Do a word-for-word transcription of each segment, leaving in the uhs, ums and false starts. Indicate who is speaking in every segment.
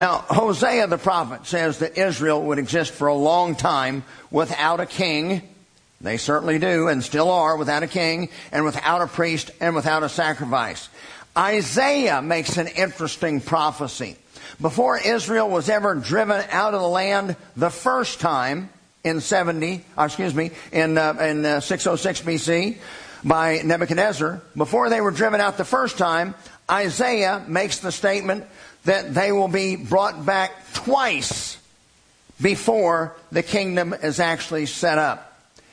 Speaker 1: Now, Hosea the prophet says that Israel would exist for a long time without a king. They certainly do and still are, without a king and without a priest and without a sacrifice. Isaiah makes an interesting prophecy. Before Israel was ever driven out of the land the first time in seventy, excuse me, in uh, in uh, six oh six B C by Nebuchadnezzar, before they were driven out the first time, Isaiah makes the statement that they will be brought back twice before the kingdom is actually set up.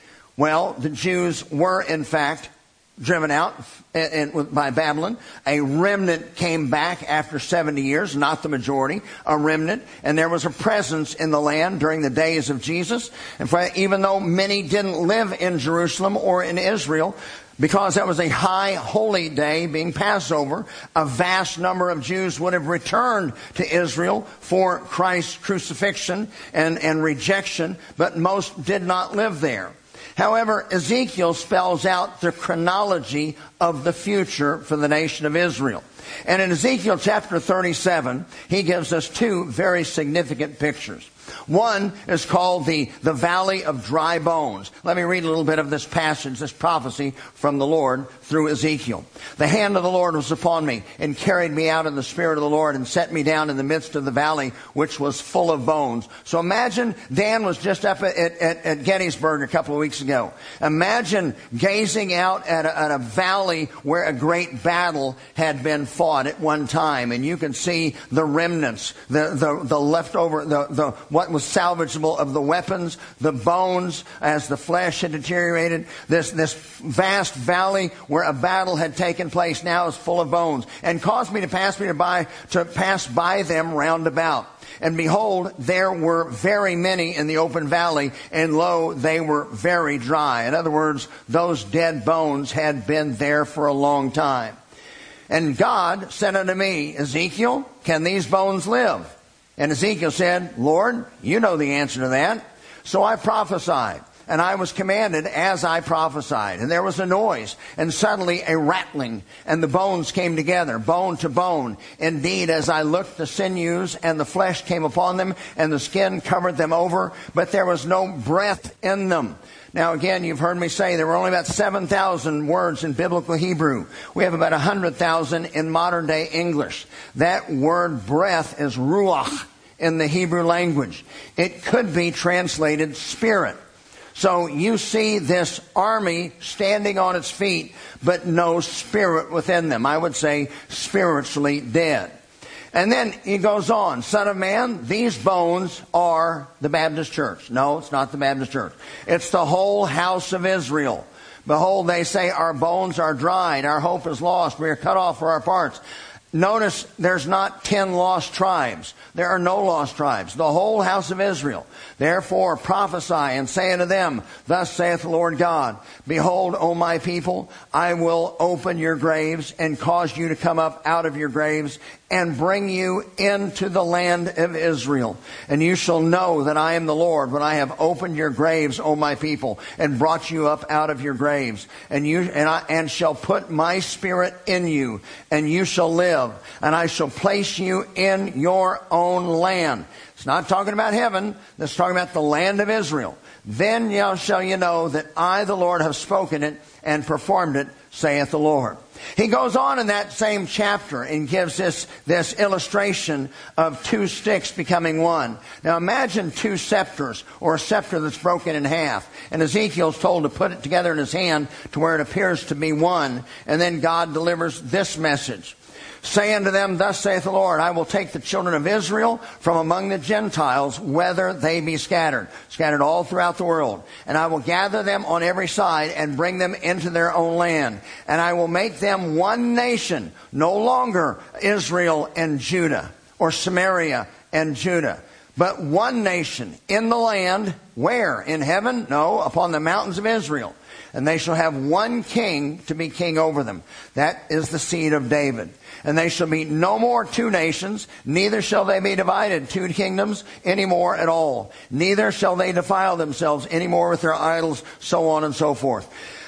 Speaker 1: Well, the Jews were in fact driven out in, in, by Babylon. A remnant came back after seventy years, not the majority, a remnant. And there was a presence in the land during the days of Jesus. And for, even though many didn't live in Jerusalem or in Israel, because that was a high holy day being Passover, a vast number of Jews would have returned to Israel for Christ's crucifixion and, and rejection, but most did not live there. However, Ezekiel spells out the chronology of the future for the nation of Israel. And in Ezekiel chapter thirty-seven, he gives us two very significant pictures. One is called the, the Valley of Dry Bones. Let me read a little bit of this passage, this prophecy from the Lord through Ezekiel. The hand of the Lord was upon me and carried me out in the spirit of the Lord and set me down in the midst of the valley, which was full of bones. So imagine Dan was just up at, at, at Gettysburg a couple of weeks ago. Imagine gazing out at a, at a valley where a great battle had been fought at one time. And you can see the remnants, the, the, the leftover, the, the, what was salvageable of the weapons, the bones as the flesh had deteriorated. This, this vast valley where a battle had taken place now is full of bones, and caused me to pass me to by to pass by them round about. And behold, there were very many in the open valley, and lo, they were very dry. In other words, those dead bones had been there for a long time. And God said unto me, Ezekiel, can these bones live? And Ezekiel said, Lord, you know the answer to that. So I prophesied, and I was commanded as I prophesied. And there was a noise, and suddenly a rattling, and the bones came together, bone to bone. Indeed, as I looked, the sinews and the flesh came upon them, and the skin covered them over, but there was no breath in them. Now, again, you've heard me say there were only about seven thousand words in biblical Hebrew. We have about one hundred thousand in modern-day English. That word breath is ruach in the Hebrew language. It could be translated spirit. So you see this army standing on its feet, but no spirit within them. I would say spiritually dead. And then he goes on, Son of man, these bones are the Baptist church. No, it's not the Baptist church. It's the whole house of Israel. Behold, they say, our bones are dried, our hope is lost, we are cut off for our parts. Notice there's not ten lost tribes. There are no lost tribes. The whole house of Israel. Therefore prophesy and say unto them, Thus saith the Lord God, Behold, O my people, I will open your graves and cause you to come up out of your graves and bring you into the land of Israel. And you shall know that I am the Lord when I have opened your graves, O my people, and brought you up out of your graves. And you and I and shall put my spirit in you, and you shall live, and I shall place you in your own land. It's not talking about heaven. It's talking about the land of Israel. Then shall you know that I, the Lord, have spoken it and performed it, saith the Lord. He goes on in that same chapter and gives this, this illustration of two sticks becoming one. Now imagine two scepters, or a scepter that's broken in half. And Ezekiel's told to put it together in his hand to where it appears to be one. And then God delivers this message. Say unto them, Thus saith the Lord, I will take the children of Israel from among the Gentiles, whether they be scattered, scattered all throughout the world. And I will gather them on every side and bring them into their own land. And I will make them one nation, no longer Israel and Judah, or Samaria and Judah, but one nation in the land. Where? In heaven? No, upon the mountains of Israel. And they shall have one king to be king over them. That is the seed of David. And they shall be no more two nations, neither shall they be divided two kingdoms any more at all. Neither shall they defile themselves any more with their idols, so on and so forth.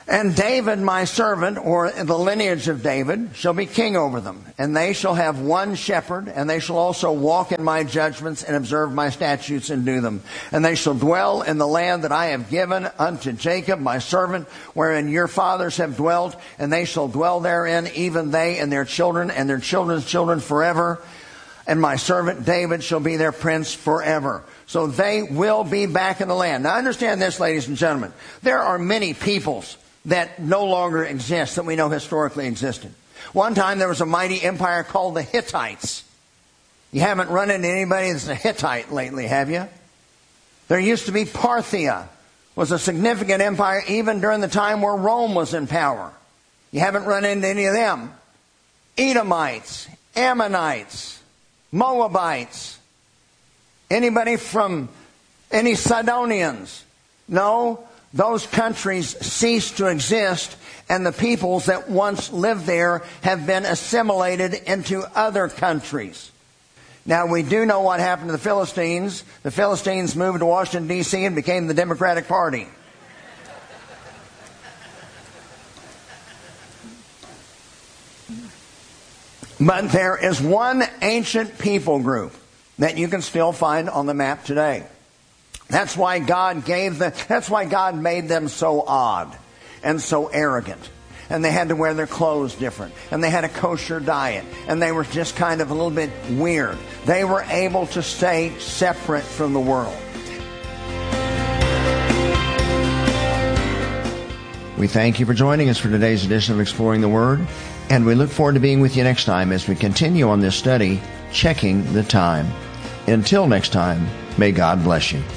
Speaker 1: And David, my servant, or the lineage of David, shall be king over them. And they shall have one shepherd, and they shall also walk in my judgments and observe my statutes and do them. And they shall dwell in the land that I have given unto Jacob, my servant, wherein your fathers have dwelt. And they shall dwell therein, even they and their children and their children's children forever. And my servant David shall be their prince forever. So they will be back in the land. Now understand this, ladies and gentlemen. There are many peoples that no longer exist, that we know historically existed. One time there was a mighty empire called the Hittites. You haven't run into anybody that's a Hittite lately, have you? There used to be Parthia, was a significant empire even during the time where Rome was in power. You haven't run into any of them. Edomites, Ammonites, Moabites, anybody from any Sidonians? No. Those countries ceased to exist, and the peoples that once lived there have been assimilated into other countries. Now, we do know what happened to the Philistines. The Philistines moved to Washington, D C and became the Democratic Party. But there is one ancient people group that you can still find on the map today. That's why God gave them, that's why God made them so odd and so arrogant. And they had to wear their clothes different. And they had a kosher diet. And they were just kind of a little bit weird. They were able to stay separate from the world. We thank you for joining us for today's edition of Exploring the Word. And we look forward to being with you next time as we continue on this study, Checking the Time. Until next time, may God bless you.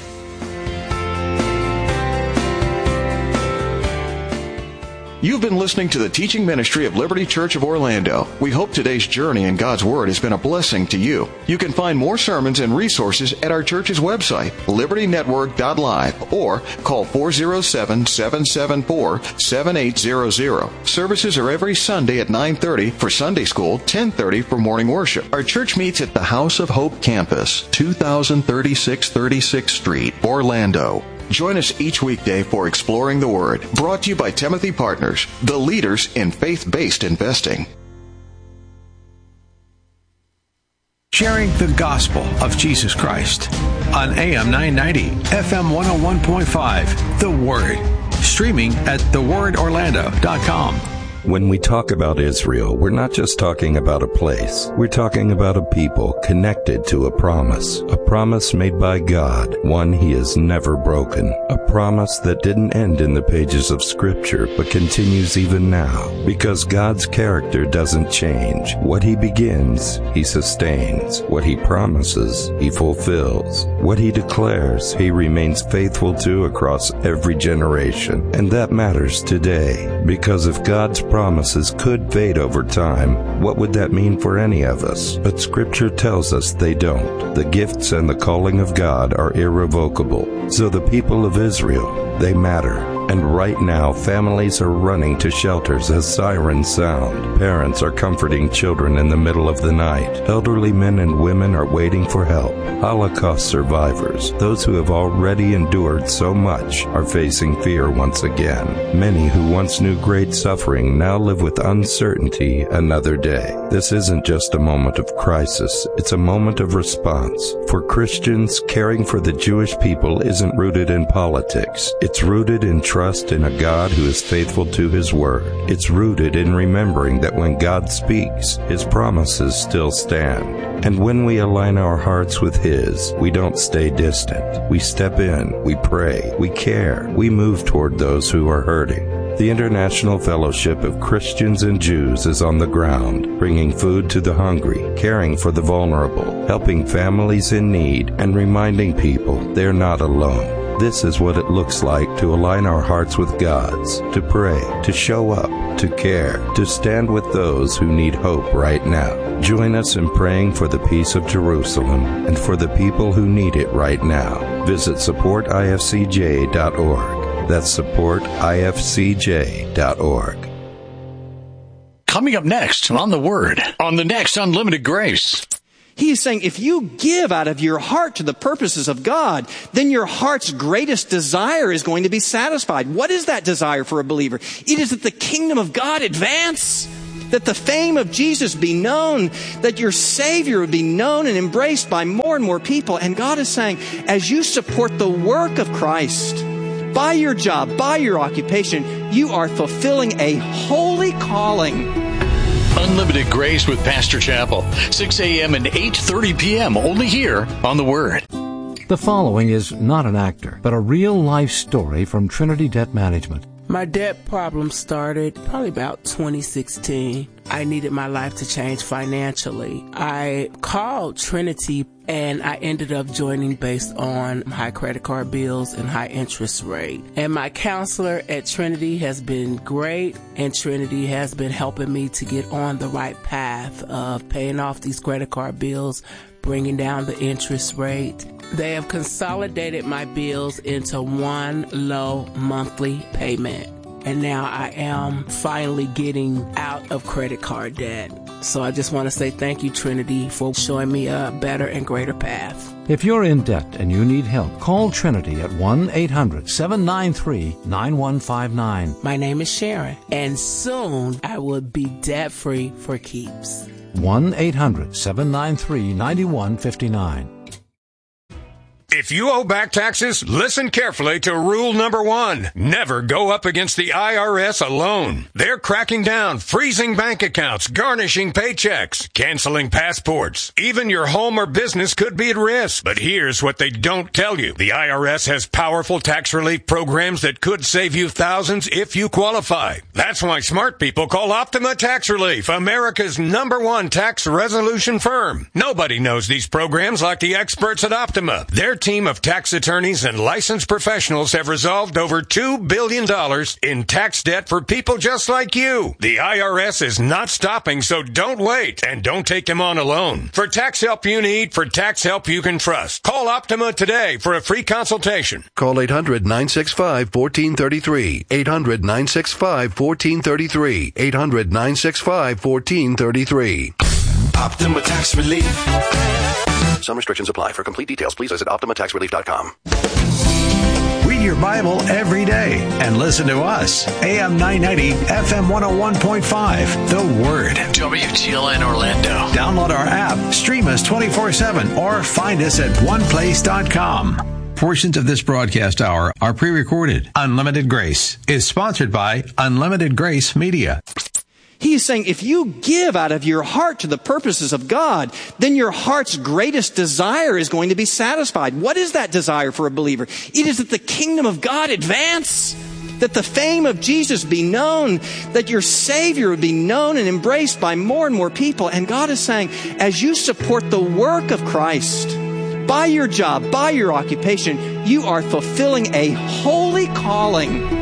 Speaker 2: You've been listening to the teaching ministry of Liberty Church of Orlando. We hope today's journey in God's Word has been a blessing to you. You can find more sermons and resources at our church's website, liberty network dot live, or call four oh seven, seven seven four, seven eight zero zero. Services are every Sunday at nine thirty for Sunday school, ten thirty for morning worship. Our church meets at the House of Hope campus, two thousand thirty-six thirty-sixth Street, Orlando. Join us each weekday for Exploring the Word, brought to you by Timothy Partners, the leaders in faith-based investing.
Speaker 3: Sharing the gospel of Jesus Christ on A M nine ninety, F M one oh one point five, The Word. Streaming at the word orlando dot com.
Speaker 4: When we talk about Israel, we're not just talking about a place. We're talking about a people connected to a promise. A promise made by God, one He has never broken. A promise that didn't end in the pages of Scripture, but continues even now. Because God's character doesn't change. What He begins, He sustains. What He promises, He fulfills. What He declares, He remains faithful to across every generation. And that matters today. Because if God's promises could fade over time, what would that mean for any of us? But Scripture tells us they don't. The gifts and the calling of God are irrevocable. So the people of Israel, they matter. And right now, families are running to shelters as sirens sound. Parents are comforting children in the middle of the night. Elderly men and women are waiting for help. Holocaust survivors, those who have already endured so much, are facing fear once again. Many who once knew great suffering now live with uncertainty another day. This isn't just a moment of crisis, it's a moment of response. For Christians, caring for the Jewish people isn't rooted in politics. It's rooted in trust in a God who is faithful to His word. It's rooted in remembering that when God speaks, His promises still stand. And when we align our hearts with His, we don't stay distant. We step in, we pray, we care, we move toward those who are hurting. The International Fellowship of Christians and Jews is on the ground, bringing food to the hungry, caring for the vulnerable, helping families in need, and reminding people they're not alone. This is what it looks like to align our hearts with God's, to pray, to show up, to care, to stand with those who need hope right now. Join us in praying for the peace of Jerusalem and for the people who need it right now. Visit support I F C J dot org. That's support I F C J dot org.
Speaker 3: Coming up next on The Word, on the next Unlimited Grace.
Speaker 5: He's saying if you give out of your heart to the purposes of God, then your heart's greatest desire is going to be satisfied. What is that desire for a believer? It is that the kingdom of God advance, that the fame of Jesus be known, that your Savior would be known and embraced by more and more people. And God is saying, as you support the work of Christ, by your job, by your occupation, you are fulfilling a holy calling.
Speaker 6: Unlimited Grace with Pastor Chappell, six a.m. and eight thirty p.m. only here on The Word.
Speaker 7: The following is not an actor, but a real-life story from Trinity Debt Management.
Speaker 8: My debt problem started probably about twenty sixteen. I needed my life to change financially. I called Trinity and I ended up joining based on high credit card bills and high interest rate. And my counselor at Trinity has been great, and Trinity has been helping me to get on the right path of paying off these credit card bills, bringing down the interest rate. They have consolidated my bills into one low monthly payment. And now I am finally getting out of credit card debt. So I just want to say thank you, Trinity, for showing me a better and greater path.
Speaker 7: If you're in debt and you need help, call Trinity at one eight hundred seven nine three nine one five nine.
Speaker 8: My name is Sharon, and soon I will be debt-free for keeps.
Speaker 7: one eight hundred seven nine three nine one five nine.
Speaker 9: If you owe back taxes, listen carefully to rule number one. Never go up against the I R S alone. They're cracking down, freezing bank accounts, garnishing paychecks, canceling passports. Even your home or business could be at risk. But here's what they don't tell you. The I R S has powerful tax relief programs that could save you thousands if you qualify. That's why smart people call Optima Tax Relief, America's number one tax resolution firm. Nobody knows these programs like the experts at Optima. Their team of tax attorneys and licensed professionals have resolved over two billion dollars in tax debt for people just like you. The I R S is not stopping, so don't wait, and don't take them on alone. For tax help you need, for tax help you can trust, call Optima today for a free consultation.
Speaker 10: Call eight hundred nine six five one four three three. eight hundred nine six five one four three three. eight hundred nine six five one four three three.
Speaker 11: Optima Tax Relief.
Speaker 10: Some restrictions apply. For complete details, please visit optima tax relief dot com.
Speaker 3: Read your Bible every day and listen to us. A M nine ninety, F M one oh one point five. The Word.
Speaker 6: W T L N Orlando.
Speaker 3: Download our app, stream us twenty-four seven, or find us at one place dot com. Portions of this broadcast hour are pre-recorded. Unlimited Grace is sponsored by Unlimited Grace Media.
Speaker 5: He's saying if you give out of your heart to the purposes of God, then your heart's greatest desire is going to be satisfied. What is that desire for a believer? It is that the kingdom of God advance, that the fame of Jesus be known, that your Savior would be known and embraced by more and more people. And God is saying, as you support the work of Christ, by your job, by your occupation, you are fulfilling a holy calling.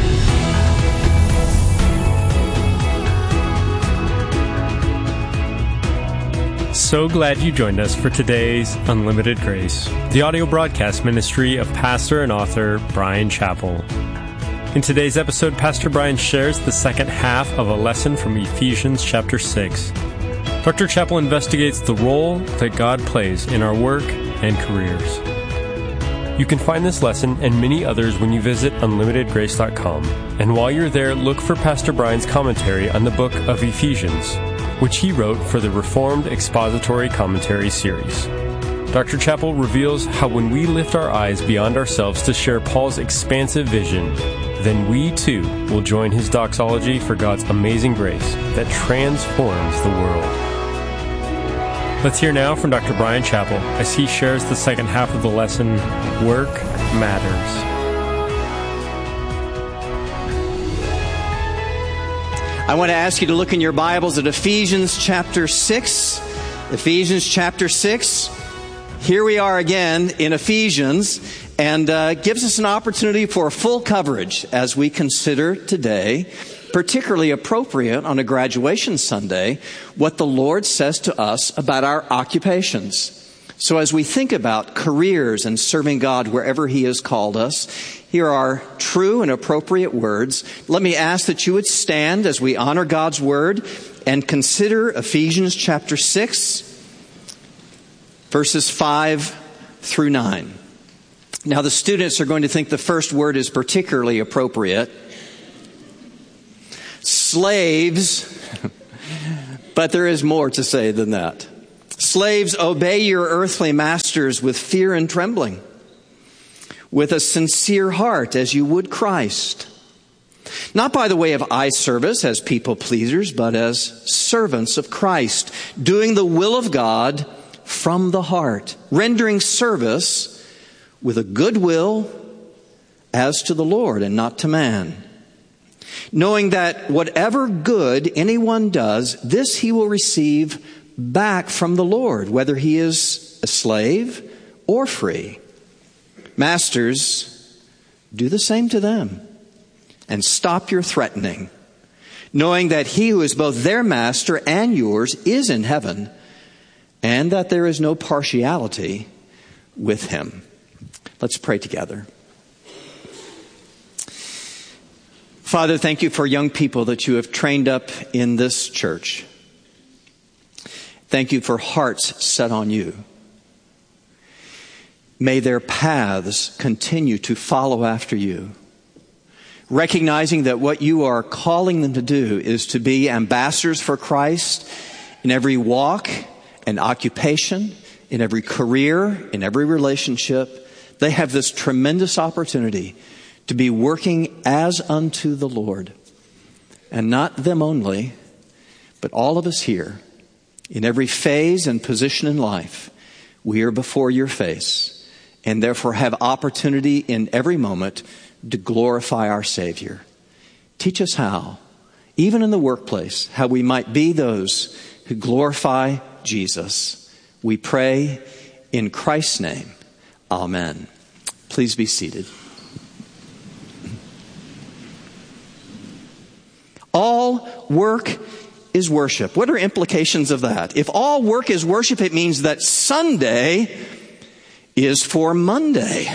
Speaker 12: So glad you joined us for today's Unlimited Grace, the audio broadcast ministry of pastor and author Bryan Chappell. In today's episode, Pastor Bryan shares the second half of a lesson from Ephesians chapter six. Doctor Chappell investigates the role that God plays in our work and careers. You can find this lesson and many others when you visit unlimited grace dot com. And while you're there, look for Pastor Bryan's commentary on the book of Ephesians, which he wrote for the Reformed Expository Commentary series. Doctor Chappell reveals how when we lift our eyes beyond ourselves to share Paul's expansive vision, then we too will join his doxology for God's amazing grace that transforms the world. Let's hear now from Doctor Bryan Chappell as he shares the second half of the lesson, Work Matters.
Speaker 5: I want to ask you to look in your Bibles at Ephesians chapter six. Ephesians chapter six. Here we are again in Ephesians, and uh, gives us an opportunity for full coverage as we consider today, particularly appropriate on a graduation Sunday, what the Lord says to us about our occupations. So as we think about careers and serving God wherever He has called us, here are true and appropriate words. Let me ask that you would stand as we honor God's Word and consider Ephesians chapter six. verses five through nine. Now, the students are going to think the first word is particularly appropriate. Slaves, but there is more to say than that. Slaves, obey your earthly masters with fear and trembling, with a sincere heart as you would Christ. Not by the way of eye service as people pleasers, but as servants of Christ, doing the will of God from the heart, rendering service with a good will as to the Lord and not to man, knowing that whatever good anyone does, this he will receive back from the Lord, whether he is a slave or free. Masters, do the same to them and stop your threatening, knowing that he who is both their master and yours is in heaven, and that there is no partiality with him. Let's pray together. Father, thank you for young people that you have trained up in this church. Thank you for hearts set on you. May their paths continue to follow after you, recognizing that what you are calling them to do is to be ambassadors for Christ in every walk and occupation, in every career, in every relationship. They have this tremendous opportunity to be working as unto the Lord. And not them only, but all of us here, in every phase and position in life, we are before your face, and therefore have opportunity in every moment to glorify our Savior. Teach us how, even in the workplace, how we might be those who glorify Jesus. We pray in Christ's name. Amen. Please be seated. All work is worship. What are implications of that? If all work is worship, it means that Sunday is for Monday.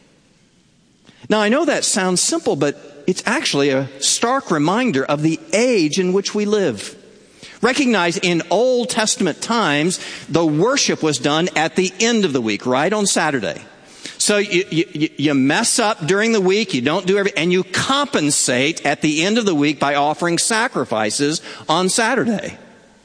Speaker 5: Now, I know that sounds simple, but it's actually a stark reminder of the age in which we live. Recognize in Old Testament times, the worship was done at the end of the week, right on Saturday. So you, you, you mess up during the week, you don't do everything, and you compensate at the end of the week by offering sacrifices on Saturday.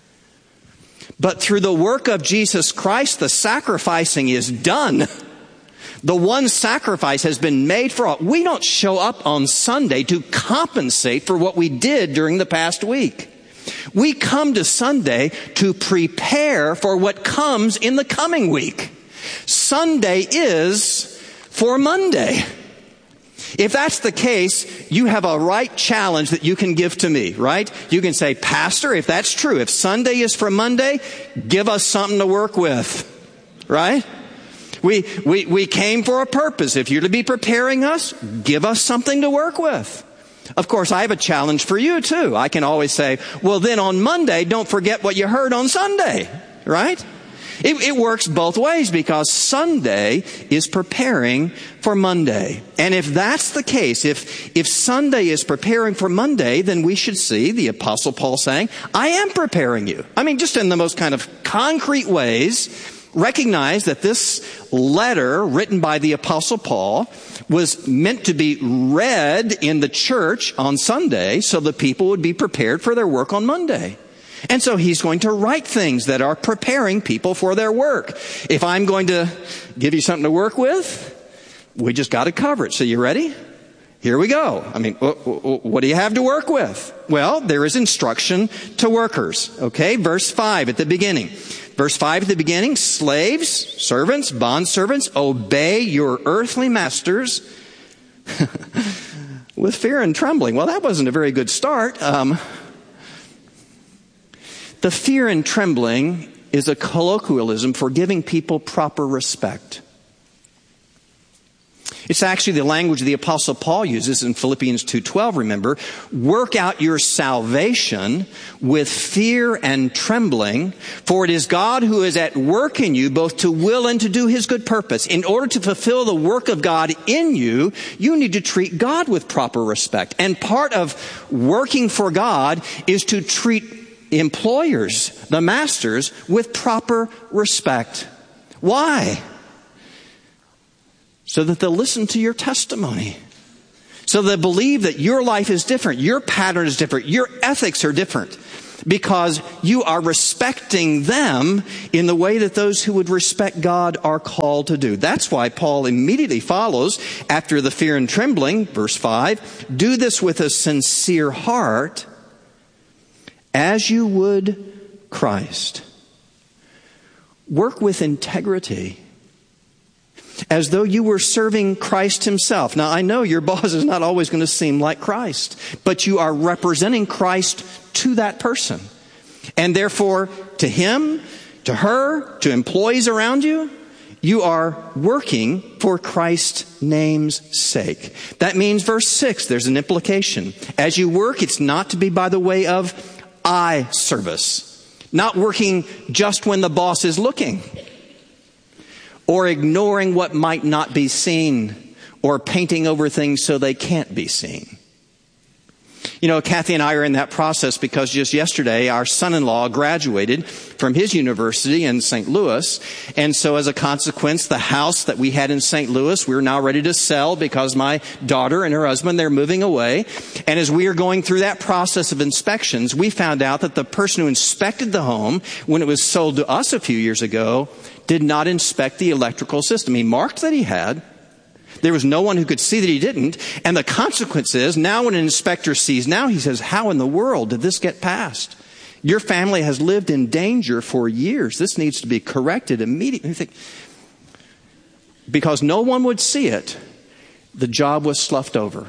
Speaker 5: But through the work of Jesus Christ, the sacrificing is done. The one sacrifice has been made for all. We don't show up on Sunday to compensate for what we did during the past week. We come to Sunday to prepare for what comes in the coming week. Sunday is for Monday. If that's the case, you have a right challenge that you can give to me, right? You can say, Pastor, if that's true, if Sunday is for Monday, give us something to work with, right? We, we, we came for a purpose. If you're to be preparing us, give us something to work with. Of course, I have a challenge for you too. I can always say, well, then on Monday, don't forget what you heard on Sunday, right? It, it works both ways because Sunday is preparing for Monday. And if that's the case, if, if Sunday is preparing for Monday, then we should see the Apostle Paul saying, I am preparing you. I mean, just in the most kind of concrete ways, recognize that this letter written by the Apostle Paul was meant to be read in the church on Sunday so the people would be prepared for their work on Monday. And so he's going to write things that are preparing people for their work. If I'm going to give you something to work with, we just got to cover it. So you ready? Here we go. I mean, what do you have to work with? Well, there is instruction to workers. Okay, verse five at the beginning. Verse five at the beginning, slaves, servants, bondservants, obey your earthly masters with fear and trembling. Well, that wasn't a very good start. Um, the fear and trembling is a colloquialism for giving people proper respect. It's actually the language the Apostle Paul uses in Philippians two twelve, remember. Work out your salvation with fear and trembling, for it is God who is at work in you, both to will and to do his good purpose. In order to fulfill the work of God in you, you need to treat God with proper respect. And part of working for God is to treat employers, the masters, with proper respect. Why? So that they'll listen to your testimony. So they believe that your life is different, your pattern is different, your ethics are different, because you are respecting them in the way that those who would respect God are called to do. That's why Paul immediately follows after the fear and trembling, verse five, do this with a sincere heart as you would Christ. Work with integrity, as though you were serving Christ himself. Now, I know your boss is not always going to seem like Christ, but you are representing Christ to that person. And therefore, to him, to her, to employees around you, you are working for Christ's name's sake. That means, verse six, there's an implication. As you work, it's not to be by the way of eye service. Not working just when the boss is looking, or ignoring what might not be seen, or painting over things so they can't be seen. You know, Kathy and I are in that process because just yesterday our son-in-law graduated from his university in Saint Louis. And so as a consequence, the house that we had in Saint Louis, we're now ready to sell because my daughter and her husband, they're moving away. And as we are going through that process of inspections, we found out that the person who inspected the home when it was sold to us a few years ago did not inspect the electrical system. He marked that he had. There was no one who could see that he didn't. And the consequence is, now when an inspector sees, now he says, how in the world did this get passed? Your family has lived in danger for years. This needs to be corrected immediately. You think, because no one would see it, the job was sloughed over.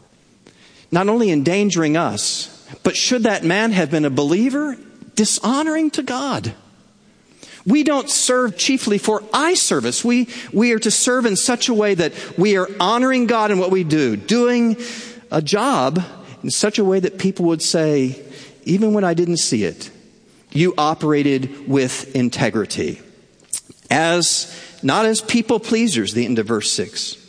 Speaker 5: Not only endangering us, but should that man have been a believer, dishonoring to God. We don't serve chiefly for eye service. We, we are to serve in such a way that we are honoring God in what we do, doing a job in such a way that people would say, even when I didn't see it, you operated with integrity. As, not as people pleasers, the end of verse six,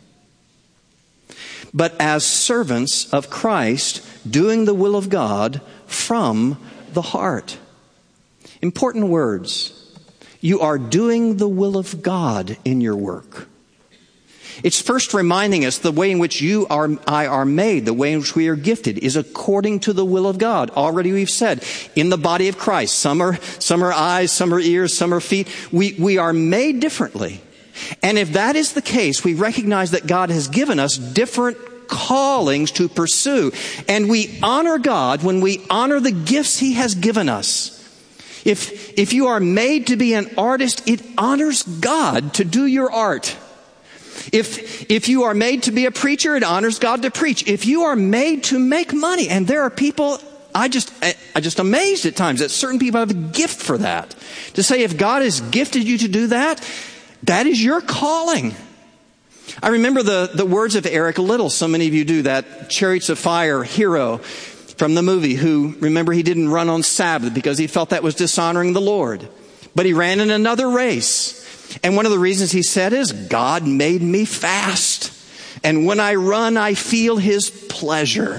Speaker 5: but as servants of Christ, doing the will of God from the heart. Important words. You are doing the will of God in your work. It's first reminding us the way in which you are, I are made, the way in which we are gifted, is according to the will of God. Already we've said, in the body of Christ, some are, some are eyes, some are ears, some are feet. We, we are made differently. And if that is the case, we recognize that God has given us different callings to pursue. And we honor God when we honor the gifts He has given us. If, if you are made to be an artist, it honors God to do your art. If, if you are made to be a preacher, it honors God to preach. If you are made to make money, and there are people, I just, I just amazed at times that certain people have a gift for that. To say if God has gifted you to do that, that is your calling. I remember the, the words of Eric Liddell. So many of you do, that Chariots of Fire hero from the movie, who, remember, he didn't run on Sabbath because he felt that was dishonoring the Lord. But he ran in another race. And one of the reasons he said is, God made me fast. And when I run, I feel His pleasure.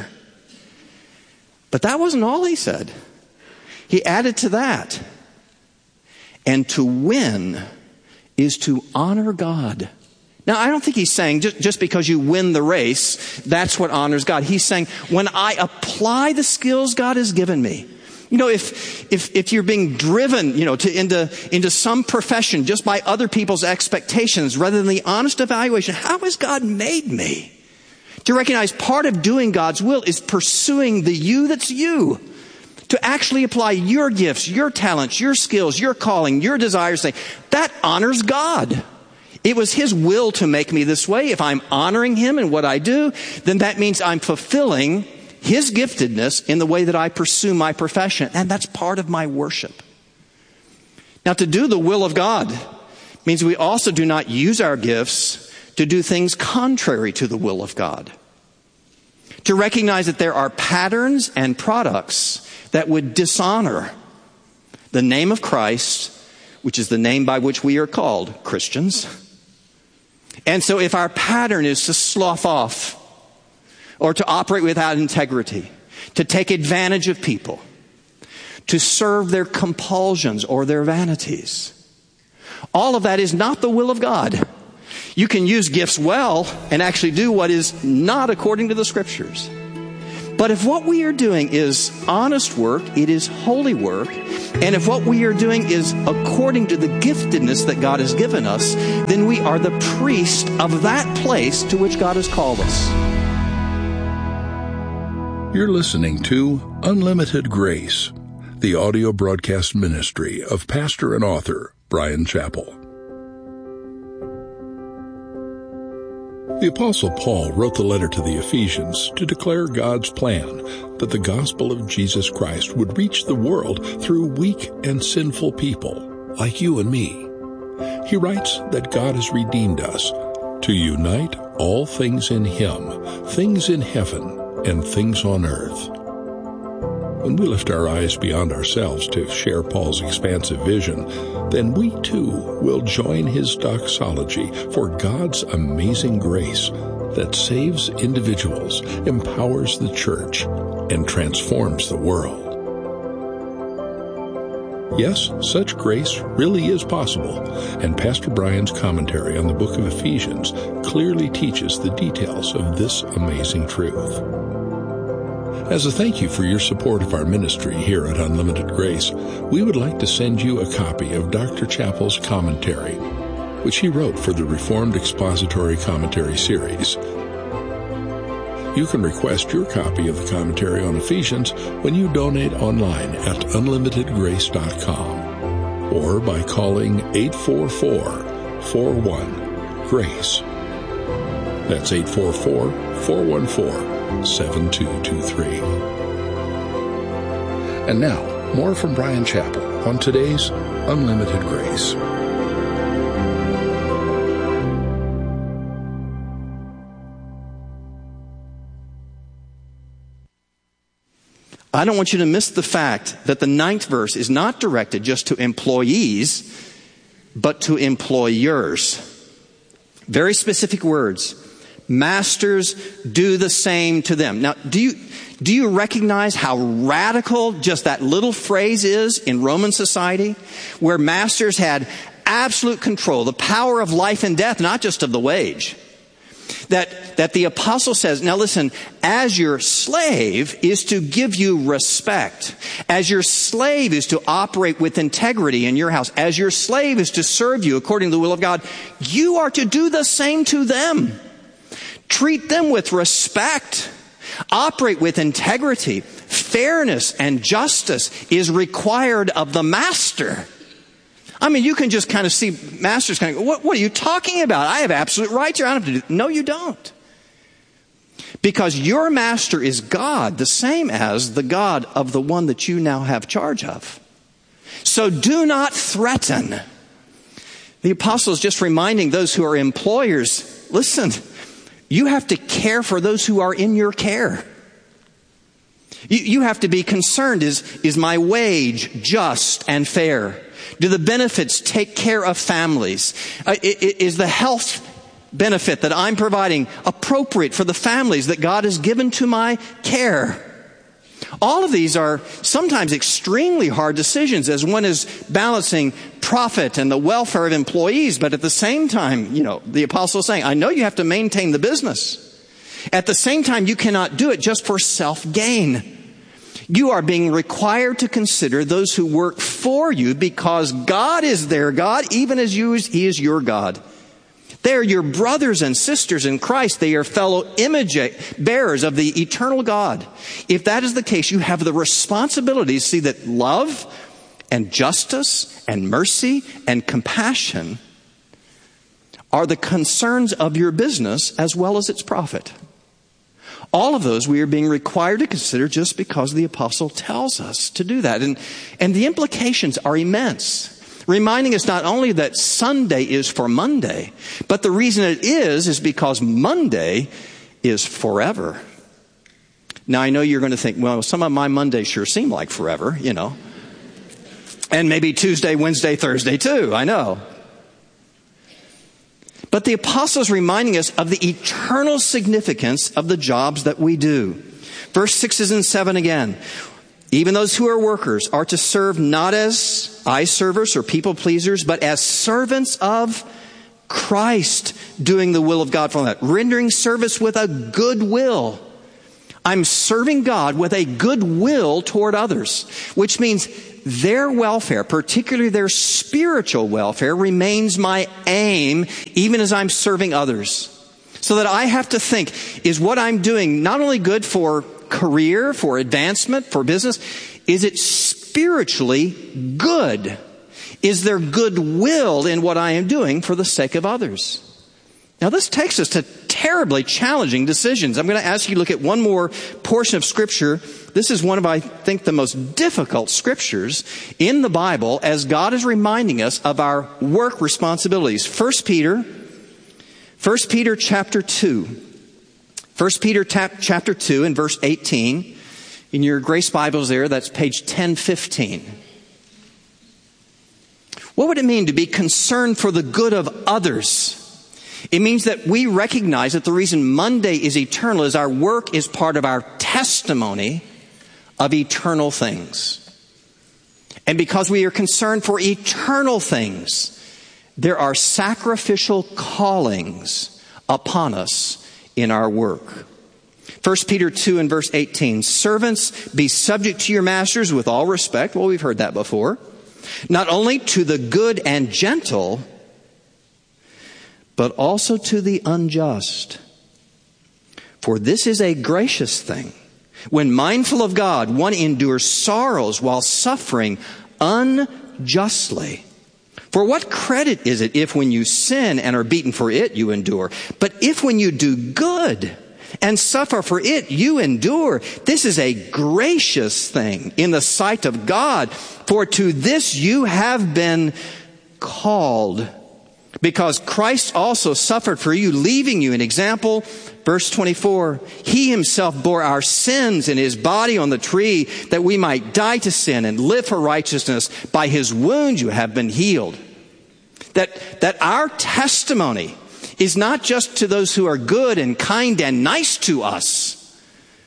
Speaker 5: But that wasn't all he said. He added to that, and to win is to honor God. Now, I don't think he's saying just, just because you win the race, that's what honors God. He's saying, when I apply the skills God has given me, you know, if, if, if you're being driven, you know, to, into, into some profession just by other people's expectations rather than the honest evaluation, how has God made me? To recognize part of doing God's will is pursuing the you that's you. To actually apply your gifts, your talents, your skills, your calling, your desires, say, that honors God. It was His will to make me this way. If I'm honoring Him in what I do, then that means I'm fulfilling His giftedness in the way that I pursue my profession. And that's part of my worship. Now, to do the will of God means we also do not use our gifts to do things contrary to the will of God. To recognize that there are patterns and products that would dishonor the name of Christ, which is the name by which we are called Christians. And so if our pattern is to slough off or to operate without integrity, to take advantage of people, to serve their compulsions or their vanities, All of that is not the will of God. You can use gifts well and actually do what is not according to the Scriptures. But if what we are doing is honest work, it is holy work, and if what we are doing is according to the giftedness that God has given us, then we are the priest of that place to which God has called us.
Speaker 13: You're listening to Unlimited Grace, the audio broadcast ministry of pastor and author Bryan Chapell. The Apostle Paul wrote the letter to the Ephesians to declare God's plan that the gospel of Jesus Christ would reach the world through weak and sinful people like you and me. He writes that God has redeemed us to unite all things in Him, things in heaven and things on earth. When we lift our eyes beyond ourselves to share Paul's expansive vision, then we too will join his doxology for God's amazing grace that saves individuals, empowers the church, and transforms the world. Yes, such grace really is possible, and Pastor Bryan's commentary on the book of Ephesians clearly teaches the details of this amazing truth. As a thank you for your support of our ministry here at Unlimited Grace, we would like to send you a copy of Doctor Chapell's commentary, which he wrote for the Reformed Expository Commentary Series. You can request your copy of the commentary on Ephesians when you donate online at unlimited grace dot com or by calling eight four four, four one, GRACE. That's eight four four, four one four, seven two two three. And now, more from Bryan Chapell on today's Unlimited Grace.
Speaker 5: I don't want you to miss the fact that the ninth verse is not directed just to employees, but to employers. Very specific words. Masters, do the same to them. Now, do you do you recognize how radical just that little phrase is in Roman society, where masters had absolute control, the power of life and death, not just of the wage? That, that the apostle says, now listen, as your slave is to give you respect, as your slave is to operate with integrity in your house, as your slave is to serve you according to the will of God, you are to do the same to them. Treat them with respect. Operate with integrity. Fairness and justice is required of the master. I mean, you can just kind of see masters kind of go, what, what are you talking about? I have absolute rights here. I don't have to do. No, you don't. Because your master is God, the same as the God of the one that you now have charge of. So do not threaten. The apostle is just reminding those who are employers, listen, you have to care for those who are in your care. You, you have to be concerned, is, is my wage just and fair? Do the benefits take care of families? Uh, is the health benefit that I'm providing appropriate for the families that God has given to my care? All of these are sometimes extremely hard decisions as one is balancing profit and the welfare of employees. But at the same time, you know, the apostle is saying, I know you have to maintain the business. At the same time, you cannot do it just for self-gain. You are being required to consider those who work for you because God is their God, even as you, He is your God. They are your brothers and sisters in Christ. They are fellow image bearers of the eternal God. If that is the case, you have the responsibility to see that love and justice and mercy and compassion are the concerns of your business as well as its profit. All of those we are being required to consider just because the apostle tells us to do that. And, and the implications are immense. Reminding us not only that Sunday is for Monday, but the reason it is, is because Monday is forever. Now, I know you're going to think, well, some of my Mondays sure seem like forever, you know. And maybe Tuesday, Wednesday, Thursday too, I know. But the apostle is reminding us of the eternal significance of the jobs that we do. Verse six and seven again. even those who are workers, are to serve not as eye servers or people pleasers, but as servants of Christ, doing the will of God for that, rendering service with a good will. I'm serving God with a good will toward others, which means their welfare, particularly their spiritual welfare, remains my aim, even as I'm serving others. So that I have to think, is what I'm doing not only good for career, for advancement, for business, is it spiritually good? Is there goodwill in what I am doing for the sake of others? Now this takes us to terribly challenging decisions. I'm going to ask you to look at one more portion of Scripture. This is one of, I think, the most difficult scriptures in the Bible as God is reminding us of our work responsibilities. First Peter, First Peter chapter two. First Peter chapter two and verse eighteen. In your Grace Bibles there, that's page ten fifteen. What would it mean to be concerned for the good of others? It means that we recognize that the reason Monday is eternal is our work is part of our testimony of eternal things. And because we are concerned for eternal things, there are sacrificial callings upon us in our work. First Peter two and verse eighteen, servants, be subject to your masters with all respect. Well, we've heard that before. Not only to the good and gentle, but also to the unjust. For this is a gracious thing. When mindful of God, one endures sorrows while suffering unjustly. For what credit is it if when you sin and are beaten for it, you endure? But if when you do good and suffer for it, you endure, this is a gracious thing in the sight of God. For to this you have been called, because Christ also suffered for you, leaving you an example. Verse twenty-four, he himself bore our sins in his body on the tree, that we might die to sin and live for righteousness. By his wounds you have been healed. That, that our testimony is not just to those who are good and kind and nice to us,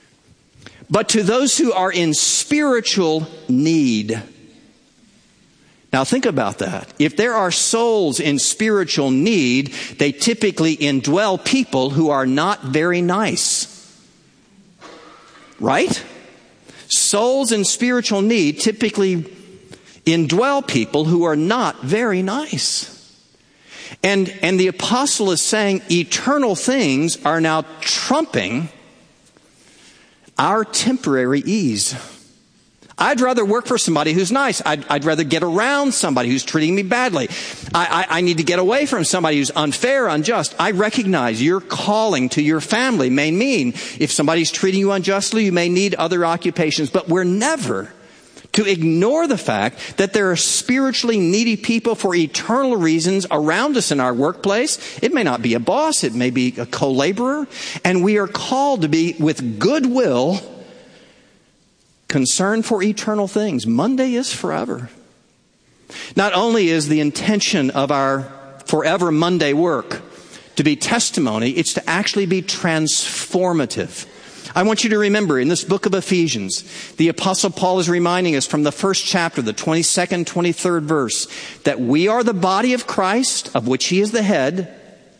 Speaker 5: but to those who are in spiritual need. Now think about that. If there are souls in spiritual need, they typically indwell people who are not very nice. Right? Souls in spiritual need typically indwell people who are not very nice. And, and the apostle is saying eternal things are now trumping our temporary ease. I'd rather work for somebody who's nice. I'd, I'd rather get around somebody who's treating me badly. I, I, I need to get away from somebody who's unfair, unjust. I recognize your calling to your family may mean if somebody's treating you unjustly, you may need other occupations. But we're never to ignore the fact that there are spiritually needy people for eternal reasons around us in our workplace. It may not be a boss. It may be a co-laborer. And we are called to be with goodwill concern for eternal things. Monday is forever. Not only is the intention of our forever Monday work to be testimony, it's to actually be transformative. I want you to remember in this book of Ephesians, the Apostle Paul is reminding us from the first chapter, the twenty-second, twenty-third verse, that we are the body of Christ, of which he is the head,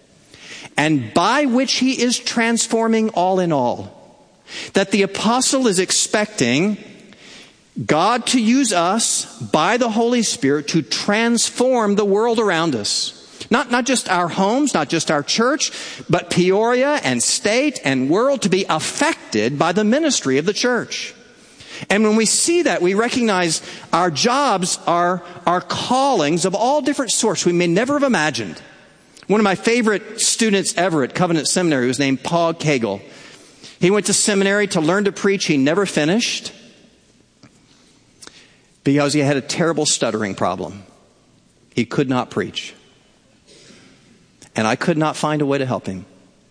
Speaker 5: and by which he is transforming all in all. That the apostle is expecting God to use us by the Holy Spirit to transform the world around us. Not, not just our homes, not just our church, but Peoria and state and world to be affected by the ministry of the church. And when we see that, we recognize our jobs are our callings of all different sorts we may never have imagined. One of my favorite students ever at Covenant Seminary was named Paul Cagle. He went to seminary to learn to preach. He never finished because he had a terrible stuttering problem. He could not preach. And I could not find a way to help him.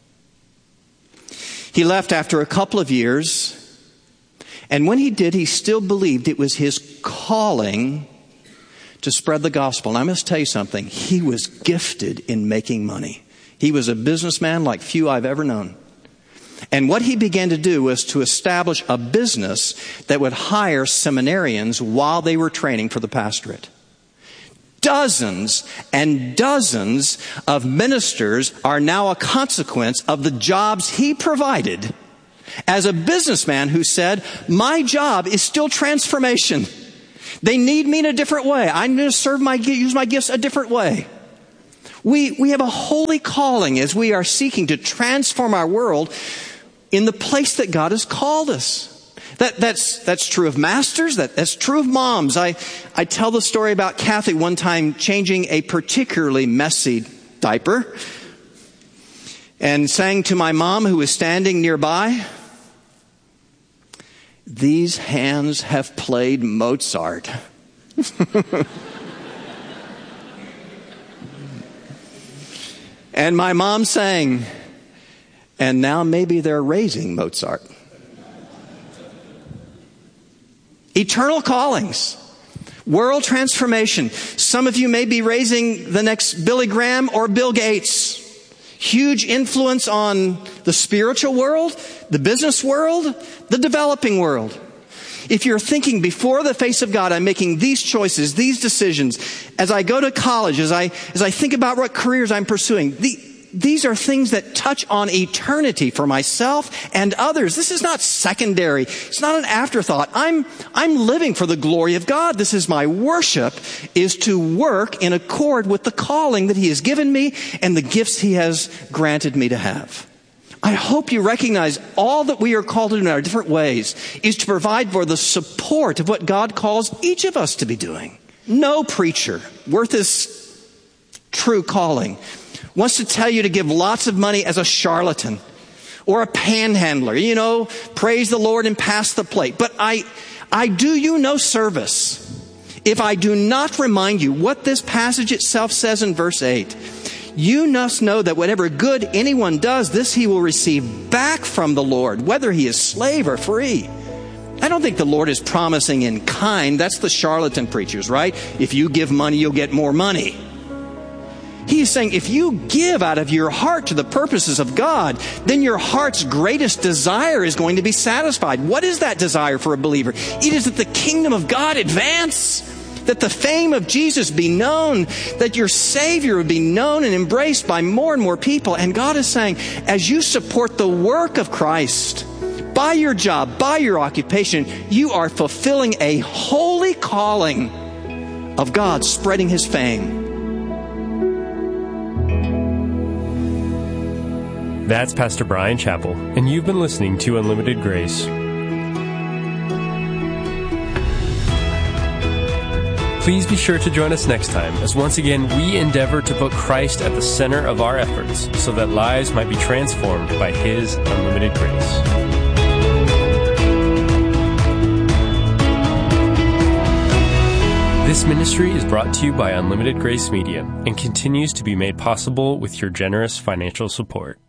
Speaker 5: He left after a couple of years. And when he did, he still believed it was his calling to spread the gospel. And I must tell you something. He was gifted in making money. He was a businessman like few I've ever known. And what he began to do was to establish a business that would hire seminarians while they were training for the pastorate. Dozens and dozens of ministers are now a consequence of the jobs he provided as a businessman who said, my job is still transformation. They need me in a different way. I'm going to serve my, use my gifts a different way. We, we have a holy calling as we are seeking to transform our world in the place that God has called us. That, that's, that's true of masters. That, that's true of moms. I, I tell the story about Kathy one time changing a particularly messy diaper and saying to my mom, who was standing nearby, these hands have played Mozart. And my mom saying, and now maybe they're raising Mozart. Eternal callings, world transformation. Some of you may be raising the next Billy Graham or Bill Gates. Huge influence on the spiritual world, the business world, the developing world. If you're thinking before the face of God, I'm making these choices, these decisions, as I go to college, as I, as I think about what careers I'm pursuing, the, these are things that touch on eternity for myself and others. This is not secondary. It's not an afterthought. I'm, I'm living for the glory of God. This is my worship, is to work in accord with the calling that He has given me and the gifts He has granted me to have. I hope you recognize all that we are called to do in our different ways is to provide for the support of what God calls each of us to be doing. No preacher worth his true calling wants to tell you to give lots of money as a charlatan or a panhandler. You know, praise the Lord and pass the plate. But I, I do you no service if I do not remind you what this passage itself says in verse eight. You must know that whatever good anyone does, this he will receive back from the Lord, whether he is slave or free. I don't think the Lord is promising in kind. That's the charlatan preachers, right? If you give money, you'll get more money. He's saying if you give out of your heart to the purposes of God, then your heart's greatest desire is going to be satisfied. What is that desire for a believer? It is that the kingdom of God advance, that the fame of Jesus be known, that your Savior would be known and embraced by more and more people. And God is saying, as you support the work of Christ, by your job, by your occupation, you are fulfilling a holy calling of God spreading His fame.
Speaker 12: That's Pastor Bryan Chapell, and you've been listening to Unlimited Grace. Please be sure to join us next time as once again we endeavor to put Christ at the center of our efforts so that lives might be transformed by His unlimited grace. This ministry is brought to you by Unlimited Grace Media and continues to be made possible with your generous financial support.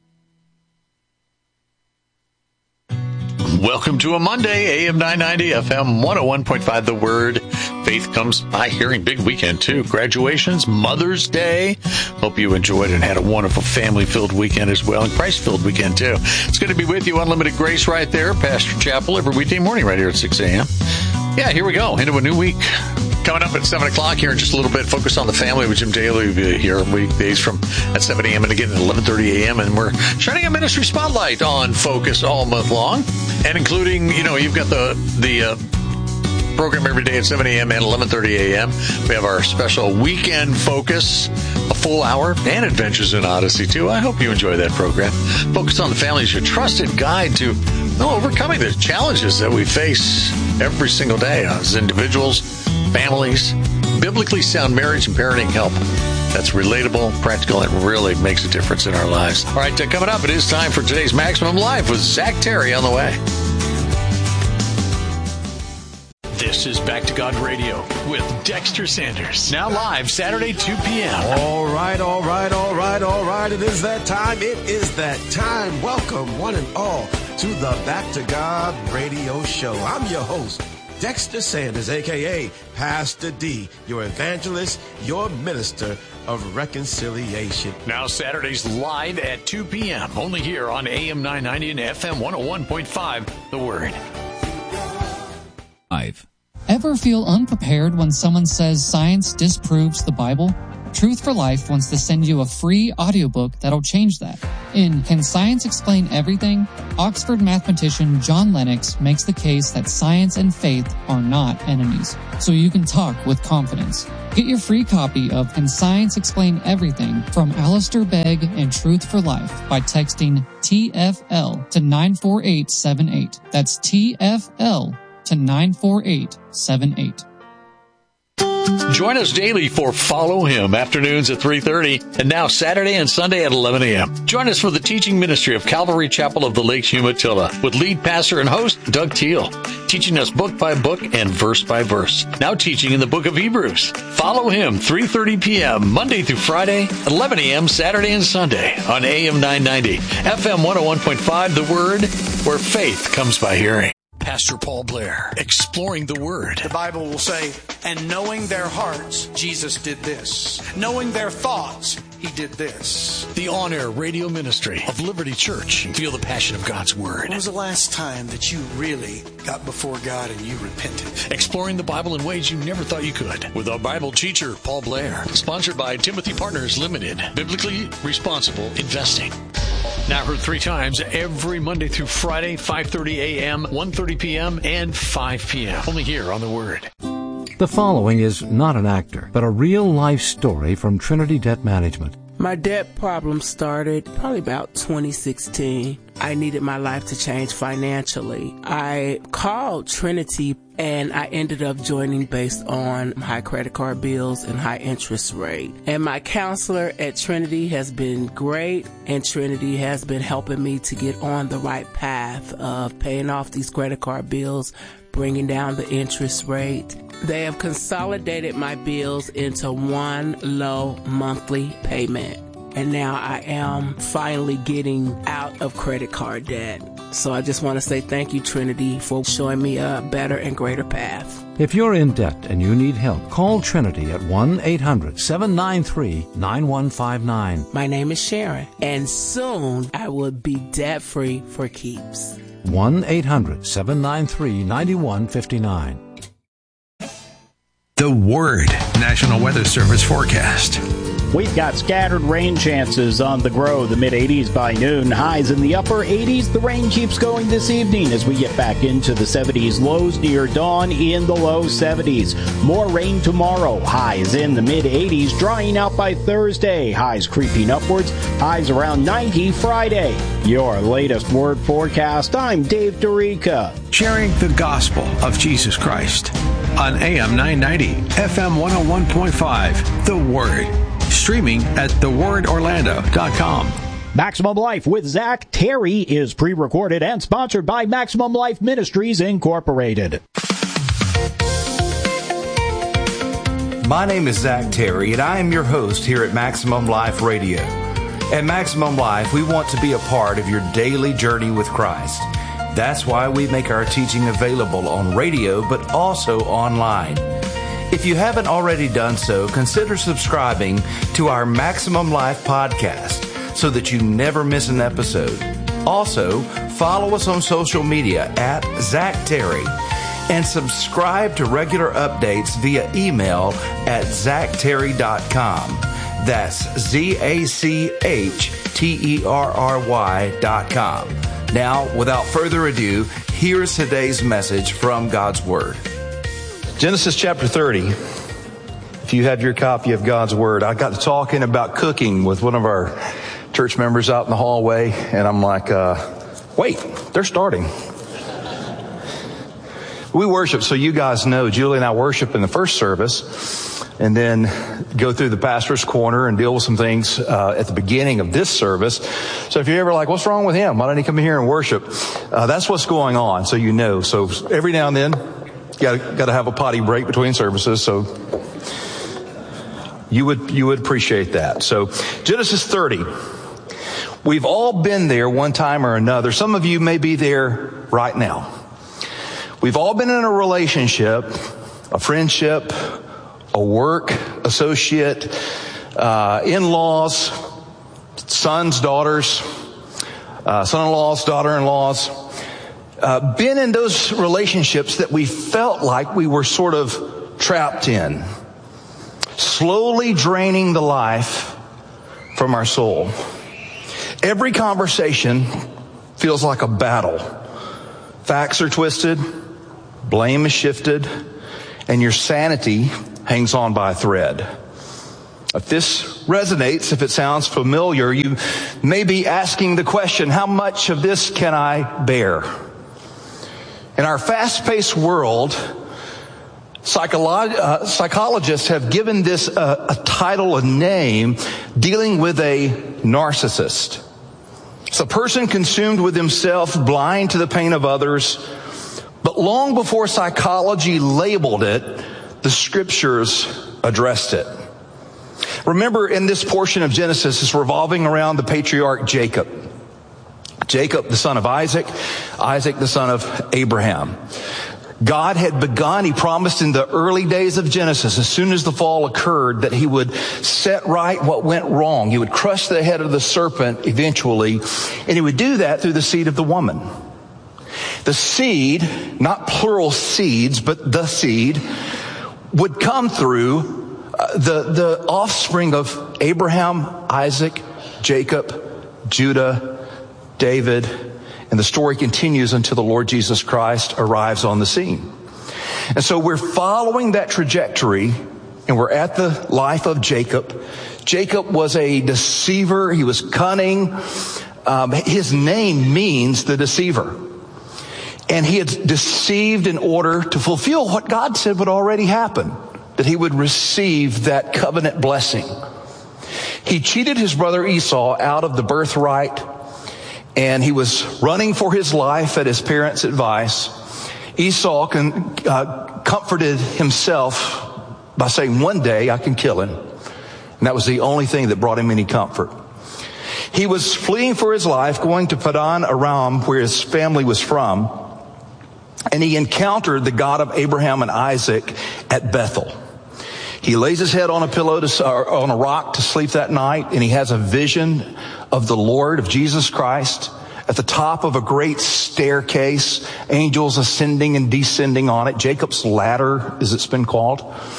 Speaker 6: Welcome to a Monday, A M nine ninety, F M one oh one point five, The Word. Faith comes by hearing. Big weekend, too. Graduations, Mother's Day. Hope you enjoyed and had a wonderful family-filled weekend as well, and Christ-filled weekend, too. It's going to be with you, Unlimited Grace, right there. Pastor Chapell, every weekday morning right here at six a.m. Yeah, here we go, into a new week. Coming up at seven o'clock here in just a little bit, Focus on the Family with Jim Daly will be here weekdays from at seven a.m. and again at eleven thirty a.m. And we're shining a ministry spotlight on Focus all month long. And including, you know, you've got the the uh, program every day at seven a.m. and eleven thirty a.m. We have our special Weekend Focus, a full hour, and Adventures in Odyssey, too. I hope you enjoy that program. Focus on the Family is your trusted guide to well, overcoming the challenges that we face every single day as individuals, families, biblically sound marriage and parenting help. That's relatable, practical, and really makes a difference in our lives. All right, uh, coming up, it is time for today's Maximum Life with Zach Terry on the way. This is Back to God Radio with Dexter Sanders. Now live Saturday, two p.m.
Speaker 11: All right, all right, all right, all right. It is that time. It is that time. Welcome, one and all, to the Back to God Radio Show. I'm your host, Dexter Sanders, a k a. Pastor D, your evangelist, your minister, of reconciliation.
Speaker 6: Now Saturdays live at two p.m. only here on A M nine ninety and F M one oh one point five, The Word.
Speaker 14: Five. Ever feel unprepared when someone says science disproves the Bible? Truth for Life wants to send you a free audiobook that'll change that. In Can Science Explain Everything?, Oxford mathematician John Lennox makes the case that science and faith are not enemies, so you can talk with confidence. Get your free copy of Can Science Explain Everything from Alistair Begg and Truth for Life by texting T F L to nine four eight seven eight. That's T F L to nine four eight seven eight.
Speaker 6: Join us daily for Follow Him, afternoons at three thirty, and now Saturday and Sunday at eleven a.m. Join us for the teaching ministry of Calvary Chapel of the Lakes Umatilla with lead pastor and host Doug Teal, teaching us book by book and verse by verse. Now teaching in the book of Hebrews. Follow Him, three thirty p.m. Monday through Friday, eleven a.m. Saturday and Sunday on A M nine ninety, F M one oh one point five, The Word, where faith comes by hearing. Pastor Paul Blair, exploring the Word.
Speaker 15: The Bible will say, and knowing their hearts, Jesus did this. Knowing their thoughts, He did this.
Speaker 6: The on-air radio ministry of Liberty Church. Feel the passion of God's Word.
Speaker 15: When was the last time that you really got before God and you repented?
Speaker 6: Exploring the Bible in ways you never thought you could. With our Bible teacher, Paul Blair. Sponsored by Timothy Partners Limited. Biblically Responsible Investing. Now heard three times every Monday through Friday, five thirty a.m., one thirty p.m., and five p.m. Only here on The Word.
Speaker 7: The following is not an actor, but a real-life story from Trinity Debt Management.
Speaker 8: My debt problem started probably about twenty sixteen. I needed my life to change financially. I called Trinity and I ended up joining based on high credit card bills and high interest rate. And my counselor at Trinity has been great, and Trinity has been helping me to get on the right path of paying off these credit card bills, bringing down the interest rate. They have consolidated my bills into one low monthly payment. And now I am finally getting out of credit card debt. So I just want to say thank you, Trinity, for showing me a better and greater path.
Speaker 7: If you're in debt and you need help, call Trinity at one eight hundred seven nine three nine one five nine.
Speaker 8: My name is Sharon, and soon I will be debt-free for keeps.
Speaker 7: one eight hundred seven nine three nine one five nine.
Speaker 3: The Word National Weather Service forecast.
Speaker 16: We've got scattered rain chances on the Grow, the mid eighties by noon, highs in the upper eighties. The rain keeps going this evening as we get back into the seventies, lows near dawn in the low seventies. More rain tomorrow, highs in the mid eighties, drying out by Thursday, highs creeping upwards, highs around ninety Friday. Your latest Word forecast, I'm Dave Dorica.
Speaker 3: Sharing the gospel of Jesus Christ on A M nine ninety, F M one oh one point five, The Word. Streaming at the word orlando dot com.
Speaker 16: Maximum Life with Zach Terry is pre-recorded and sponsored by Maximum Life Ministries, Incorporated.
Speaker 17: My name is Zach Terry, and I am your host here at Maximum Life Radio. At Maximum Life, we want to be a part of your daily journey with Christ. That's why we make our teaching available on radio, but also online. If you haven't already done so, consider subscribing to our Maximum Life podcast so that you never miss an episode. Also, follow us on social media at Zach Terry and subscribe to regular updates via email at zach terry dot com. That's Z A C H T E R R Y dot com. Now, without further ado, here's today's message from God's Word.
Speaker 18: Genesis chapter thirty. If you have your copy of God's Word, I got to talking about cooking with one of our church members out in the hallway, and I'm like, uh, wait, they're starting. We worship, so you guys know, Julie and I worship in the first service, and then go through the pastor's corner and deal with some things uh, at the beginning of this service. So if you're ever like, what's wrong with him? Why don't he come in here and worship? Uh, that's what's going on, so you know. So every now and then, Got got to have a potty break between services, so you would you would appreciate that. So Genesis thirty. We've all been there one time or another. Some of you may be there right now. We've all been in a relationship, a friendship, a work associate, uh, in-laws, sons, daughters, uh, son-in-laws, daughter-in-laws, uh, been in those relationships that we felt like we were sort of trapped in, slowly draining the life from our soul. Every conversation feels like a battle. Facts are twisted, blame is shifted, and your sanity hangs on by a thread. If this resonates, if it sounds familiar, you may be asking the question, how much of this can I bear? In our fast-paced world, psycholo- uh, psychologists have given this uh, a title, a name, dealing with a narcissist. It's a person consumed with himself, blind to the pain of others. But long before psychology labeled it, the scriptures addressed it. Remember, in this portion of Genesis, it's revolving around the patriarch Jacob. Jacob, the son of Isaac, Isaac, the son of Abraham. God had begun, he promised in the early days of Genesis, as soon as the fall occurred, that he would set right what went wrong. He would crush the head of the serpent eventually, and he would do that through the seed of the woman. The seed, not plural seeds, but the seed, would come through uh, the, the offspring of Abraham, Isaac, Jacob, Judah, David, and the story continues until the Lord Jesus Christ arrives on the scene. And so we're following that trajectory, and we're at the life of Jacob. Jacob was a deceiver. He was cunning. Um, his name means the deceiver. And he had deceived in order to fulfill what God said would already happen, that he would receive that covenant blessing. He cheated his brother Esau out of the birthright, and he was running for his life at his parents' advice. Esau can, uh, comforted himself by saying, one day I can kill him. And that was the only thing that brought him any comfort. He was fleeing for his life, going to Padan Aram, where his family was from, and he encountered the God of Abraham and Isaac at Bethel. He lays his head on a pillow to, or on a rock to sleep that night, and he has a vision of the Lord, of Jesus Christ, at the top of a great staircase, angels ascending and descending on it. Jacob's ladder, as it's been called.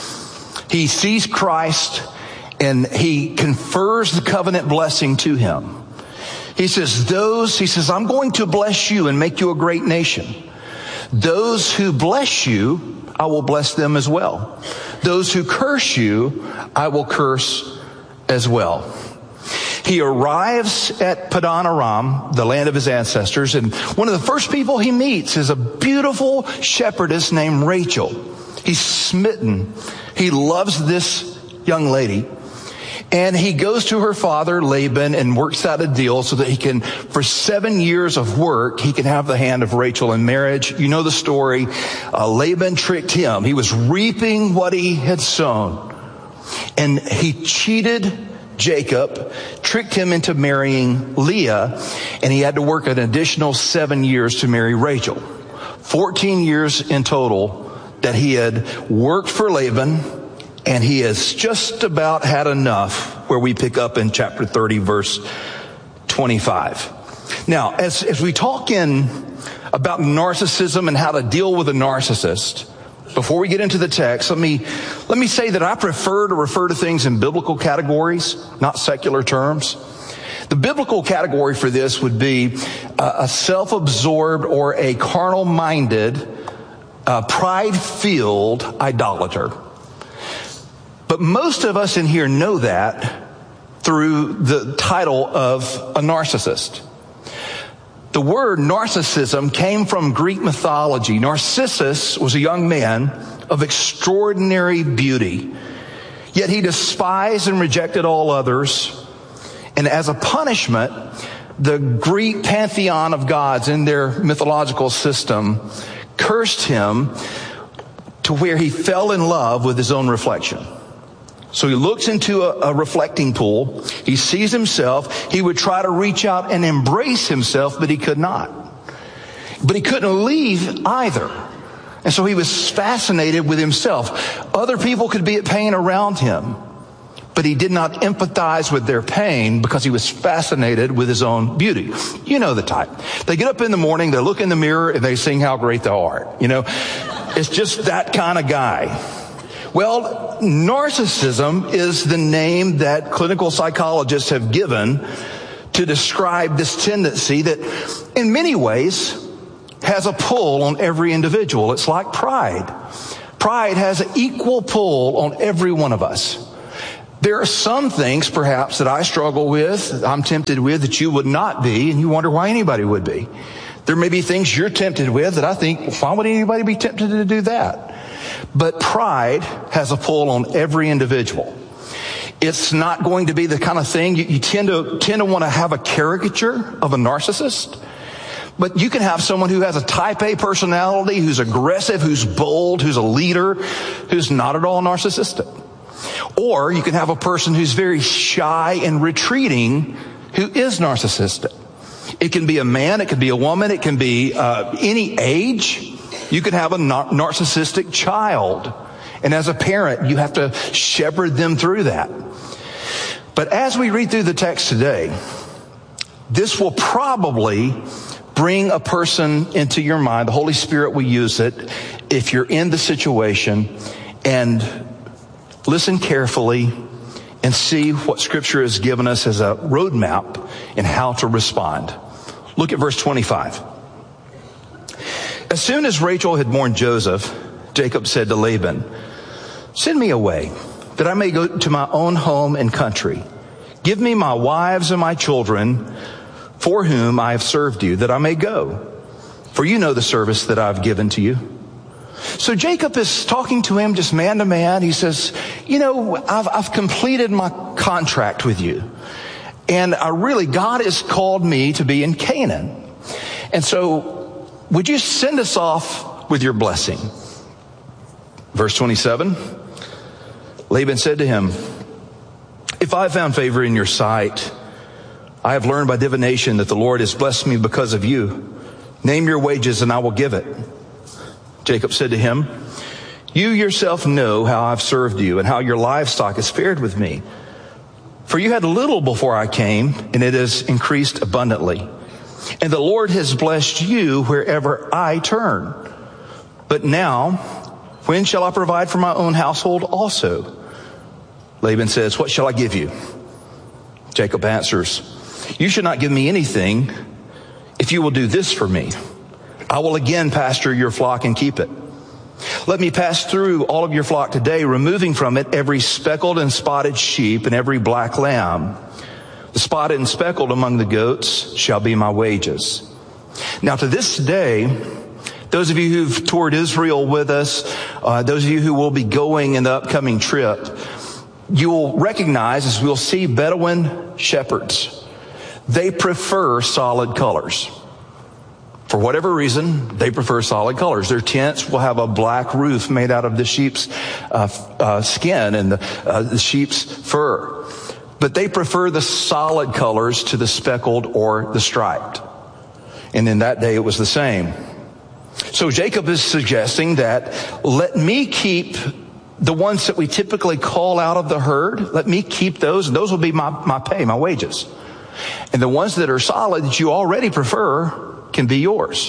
Speaker 18: He sees Christ, and he confers the covenant blessing to him. He says, those, he says, I'm going to bless you and make you a great nation. Those who bless you, I will bless them as well. Those who curse you, I will curse as well. He arrives at Padan Aram, the land of his ancestors, and one of the first people he meets is a beautiful shepherdess named Rachel. He's smitten. He loves this young lady. And he goes to her father, Laban, and works out a deal so that he can, for seven years of work, he can have the hand of Rachel in marriage. You know the story. Uh, Laban tricked him. He was reaping what he had sown. And he cheated Jacob, tricked him into marrying Leah, and he had to work an additional seven years to marry Rachel. Fourteen years in total that he had worked for Laban, and he has just about had enough, where we pick up in chapter thirty, verse twenty-five. Now, as, as we talk in about narcissism and how to deal with a narcissist, before we get into the text, let me, let me say that I prefer to refer to things in biblical categories, not secular terms. The biblical category for this would be a, a self-absorbed or a carnal-minded, uh, pride-filled idolater. But most of us in here know that through the title of a narcissist. The word narcissism came from Greek mythology. Narcissus was a young man of extraordinary beauty, yet he despised and rejected all others. And as a punishment, the Greek pantheon of gods in their mythological system cursed him to where he fell in love with his own reflection. So he looks into a, a reflecting pool. He sees himself. He would try to reach out and embrace himself, but he could not. But he couldn't leave either. And so he was fascinated with himself. Other people could be at pain around him, but he did not empathize with their pain because he was fascinated with his own beauty. You know the type. They get up in the morning, they look in the mirror, and they sing how great thou art. You know, it's just that kind of guy. Well, narcissism is the name that clinical psychologists have given to describe this tendency that in many ways has a pull on every individual. It's like pride. Pride has an equal pull on every one of us. There are some things perhaps that I struggle with, I'm tempted with, that you would not be, and you wonder why anybody would be. There may be things you're tempted with that I think, why would anybody be tempted to do that? But pride has a pull on every individual. It's not going to be the kind of thing, you, you tend to tend to want to have a caricature of a narcissist. But you can have someone who has a type A personality, who's aggressive, who's bold, who's a leader, who's not at all narcissistic. Or you can have a person who's very shy and retreating who is narcissistic. It can be a man, it can be a woman, it can be uh, any age. You can have a nar- narcissistic child. And as a parent, you have to shepherd them through that. But as we read through the text today, this will probably bring a person into your mind. The Holy Spirit will use it if you're in the situation, and listen carefully and see what Scripture has given us as a roadmap in how to respond. Look at verse twenty-five. As soon as Rachel had borne Joseph, Jacob said to Laban, "Send me away, that I may go to my own home and country. Give me my wives and my children, for whom I have served you, that I may go. For you know the service that I've given to you." So Jacob is talking to him just man to man. He says, you know, I've, I've completed my contract with you. And I really, God has called me to be in Canaan. And so would you send us off with your blessing? Verse twenty-seven, Laban said to him, "If I have found favor in your sight, I have learned by divination that the Lord has blessed me because of you. Name your wages and I will give it." Jacob said to him, "You yourself know how I've served you and how your livestock has fared with me. For you had little before I came, and it has increased abundantly. And the Lord has blessed you wherever I turn. But now, when shall I provide for my own household also?" Laban says, "What shall I give you?" Jacob answers, "You should not give me anything if you will do this for me. I will again pasture your flock and keep it. Let me pass through all of your flock today, removing from it every speckled and spotted sheep and every black lamb. The spotted and speckled among the goats shall be my wages." Now to this day, those of you who've toured Israel with us, uh, those of you who will be going in the upcoming trip, you will recognize, as we'll see, Bedouin shepherds. They prefer solid colors. For whatever reason, they prefer solid colors. Their tents will have a black roof made out of the sheep's uh, uh, skin and the, uh, the sheep's fur. But they prefer the solid colors to the speckled or the striped. And in that day, it was the same. So Jacob is suggesting that let me keep the ones that we typically call out of the herd. Let me keep those, and those will be my, my pay, my wages. And the ones that are solid that you already prefer can be yours.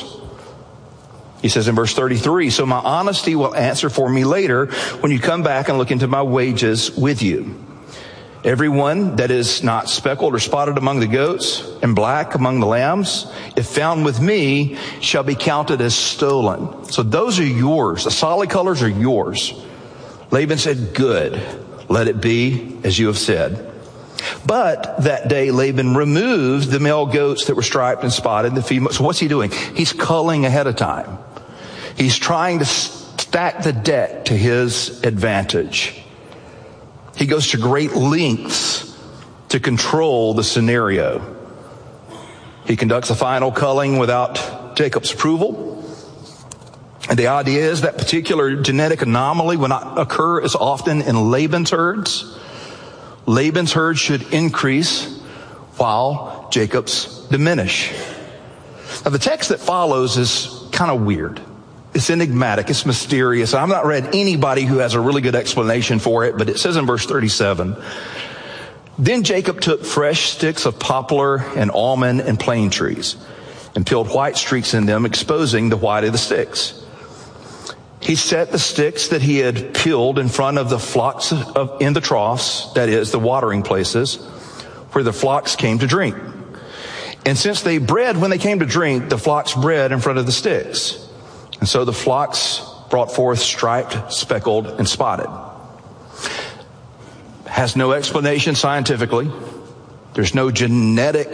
Speaker 18: He says in verse thirty-three, "So my honesty will answer for me later when you come back and look into my wages with you. Everyone that is not speckled or spotted among the goats and black among the lambs, if found with me, shall be counted as stolen." So those are yours. The solid colors are yours. Laban said, "Good, let it be as you have said." But that day Laban removed the male goats that were striped and spotted, the female. So what's he doing? He's culling ahead of time. He's trying to stack the deck to his advantage. He goes to great lengths to control the scenario. He conducts a final culling without Jacob's approval. And the idea is that particular genetic anomaly will not occur as often in Laban's herds. Laban's herd should increase while Jacob's diminish. Now the text that follows is kind of weird. It's enigmatic. It's mysterious. I've not read anybody who has a really good explanation for it, but it says in verse thirty-seven, Then Jacob took fresh sticks of poplar and almond and plane trees and peeled white streaks in them, exposing the white of the sticks. He set the sticks that he had peeled in front of the flocks of, in the troughs, that is, the watering places, where the flocks came to drink. And since they bred when they came to drink, the flocks bred in front of the sticks. And so the flocks brought forth striped, speckled, and spotted. Has no explanation scientifically. There's no genetic